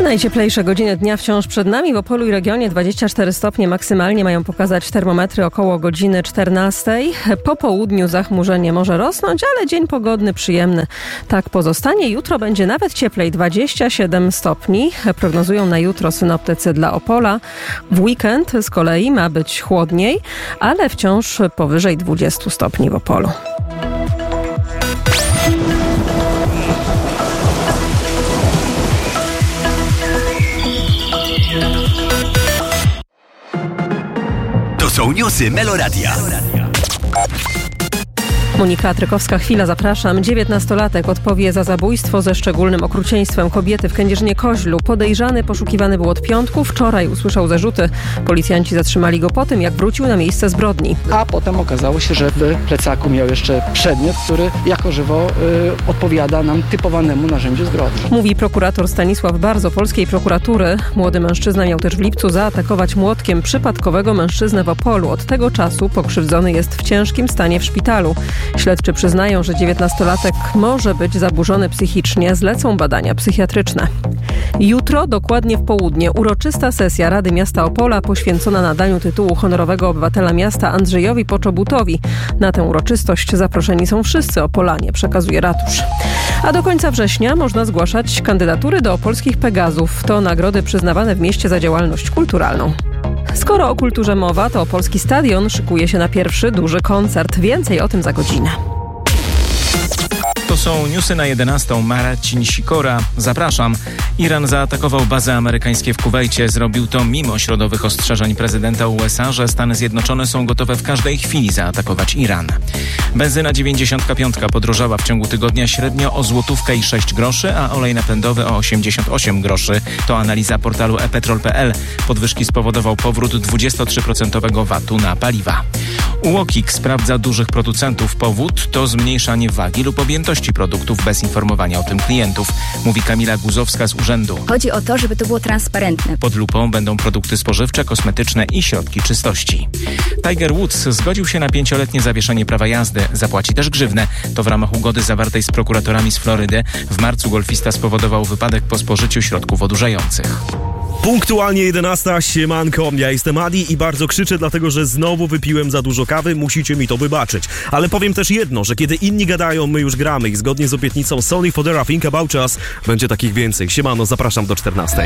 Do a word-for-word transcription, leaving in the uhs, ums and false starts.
Najcieplejsze godziny dnia wciąż przed nami. W Opolu i regionie dwadzieścia cztery stopnie maksymalnie mają pokazać termometry około godziny czternastej. Po południu zachmurzenie może rosnąć, ale dzień pogodny, przyjemny. Tak pozostanie. Jutro będzie nawet cieplej, dwadzieścia siedem stopni. Prognozują na jutro synoptycy dla Opola. W weekend z kolei ma być chłodniej, ale wciąż powyżej dwudziestu stopni w Opolu. To są newsy Meloradia. Monika Trykowska-Chwila, zapraszam. dziewiętnastolatek odpowie za zabójstwo ze szczególnym okrucieństwem kobiety w Kędzierzynie-Koźlu. Podejrzany poszukiwany był od piątku. Wczoraj usłyszał zarzuty. Policjanci zatrzymali go po tym, jak wrócił na miejsce zbrodni. A potem okazało się, że w plecaku miał jeszcze przedmiot, który jako żywo y, odpowiada nam typowanemu narzędziu zbrodni. Mówi prokurator Stanisław Bardzo polskiej prokuratury. Młody mężczyzna miał też w lipcu zaatakować młotkiem przypadkowego mężczyznę w Opolu. Od tego czasu pokrzywdzony jest w ciężkim stanie w szpitalu. Śledczy przyznają, że dziewiętnastolatek może być zaburzony psychicznie. Zlecą badania psychiatryczne. Jutro, dokładnie w południe, uroczysta sesja Rady Miasta Opola poświęcona nadaniu tytułu honorowego obywatela miasta Andrzejowi Poczobutowi. Na tę uroczystość zaproszeni są wszyscy Opolanie, przekazuje ratusz. A do końca września można zgłaszać kandydatury do opolskich Pegazów. To nagrody przyznawane w mieście za działalność kulturalną. Skoro o kulturze mowa, to Opolski Stadion szykuje się na pierwszy duży koncert. Więcej o tym za godzinę. To są newsy na jedenastą. Marcin Sikora. Zapraszam. Iran zaatakował bazy amerykańskie w Kuwejcie. Zrobił to mimo środowych ostrzeżeń prezydenta U S A, że Stany Zjednoczone są gotowe w każdej chwili zaatakować Iran. Benzyna dziewięćdziesiąt pięć podrożała w ciągu tygodnia średnio o złotówkę i sześć groszy, a olej napędowy o osiemdziesiąt osiem groszy. To analiza portalu e petrol kropka p l. Podwyżki spowodował powrót dwudziestotrzyprocentowego vatu na paliwa. UOKiK sprawdza dużych producentów. Powód to zmniejszanie wagi lub objętości produktów bez informowania o tym klientów, mówi Kamila Guzowska z urzędu. Chodzi o to, żeby to było transparentne. Pod lupą będą produkty spożywcze, kosmetyczne i środki czystości. Tiger Woods zgodził się na pięcioletnie zawieszenie prawa jazdy. Zapłaci też grzywnę. To w ramach ugody zawartej z prokuratorami z Florydy. W marcu golfista spowodował wypadek po spożyciu środków odurzających. Punktualnie jedenasta, siemanko, ja jestem Adi i bardzo krzyczę, dlatego że znowu wypiłem za dużo kawy, musicie mi to wybaczyć. Ale powiem też jedno, że kiedy inni gadają, my już gramy i zgodnie z obietnicą Sony Fodera Think About Us będzie takich więcej. Siemano, zapraszam do czternastej.